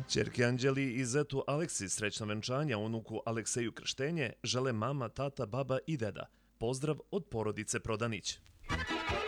Ćerki Anđeli i zetu Aleksi srećna venčanja, unuku Alekseju krštenje žele mama, tata, baba i deda. Pozdrav od porodice Prodanić.